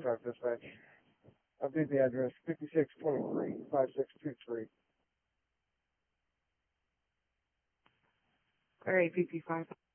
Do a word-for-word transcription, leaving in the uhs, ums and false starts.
fifty-five dispatch. Update the address, fifty-six twenty-three, five six two three. All right, fifty-five.